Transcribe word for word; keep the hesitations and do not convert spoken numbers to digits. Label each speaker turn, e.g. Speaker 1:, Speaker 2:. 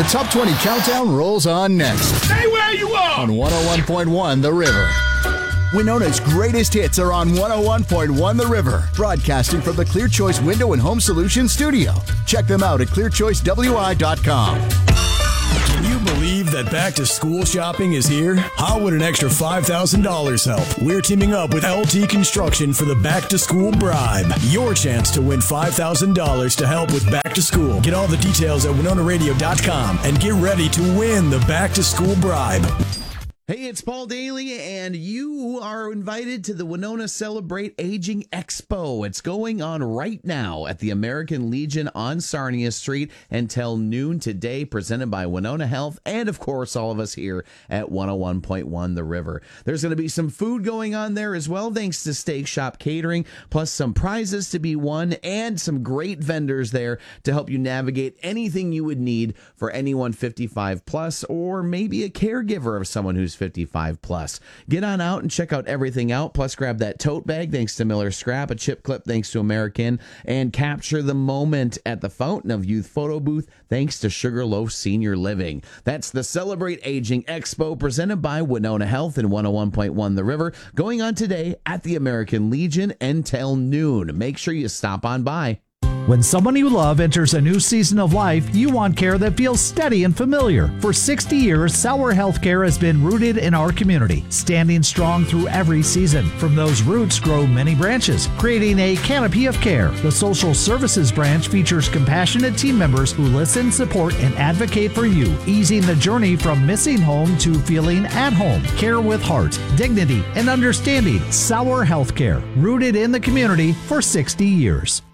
Speaker 1: The Top twenty Countdown rolls on next.
Speaker 2: Stay where you are!
Speaker 1: On one oh one point one The River. Winona's greatest hits are on one oh one point one The River, broadcasting from the Clear Choice Window and Home Solutions studio. Check them out at clear choice w i dot com.
Speaker 3: Can you believe that back to school shopping is here? How would an extra five thousand dollars help? We're teaming up with L T Construction for the Back to School Bribe. Your chance to win five thousand dollars to help with back to school. Get all the details at winona radio dot com and get ready to win the Back to School Bribe.
Speaker 4: Hey, it's Paul Daly, and you are invited to the Winona Celebrate Aging Expo. It's going on right now at the American Legion on Sarnia Street until noon today, presented by Winona Health and, of course, all of us here at one oh one point one The River. There's going to be some food going on there as well, thanks to Steak Shop Catering, plus some prizes to be won and some great vendors there to help you navigate anything you would need for anyone fifty-five plus, or maybe a caregiver of someone who's fifty-five plus. Get on out and check out everything out, plus grab that tote bag thanks to Miller Scrap, a chip clip thanks to American, and capture the moment at the Fountain of Youth photo booth thanks to Sugarloaf Senior Living. That's the Celebrate Aging Expo presented by Winona Health and one oh one point one The River, going on today at the American Legion until noon. Make sure you stop on by.
Speaker 5: When someone you love enters a new season of life, you want care that feels steady and familiar. For sixty years, Sauer Healthcare has been rooted in our community, standing strong through every season. From those roots grow many branches, creating a canopy of care. The social services branch features compassionate team members who listen, support, and advocate for you, easing the journey from missing home to feeling at home. Care with heart, dignity, and understanding. Sauer Healthcare, rooted in the community for sixty years.